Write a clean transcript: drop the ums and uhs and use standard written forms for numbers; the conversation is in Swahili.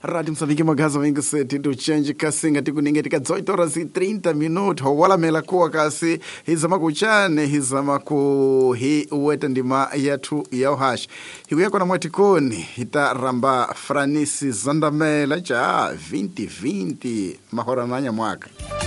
Rádio Moçambique magaza wengi seti do change kasinga tikuninge tika 18 horas e 30 minutos wala mela kuwa kasi hizama kuchane hizama ku hi uweta ndima yatu ya uhash hiku yako na mwatikoni hita ramba Franisi Zandamela cha 2020 mahora nanya mwaka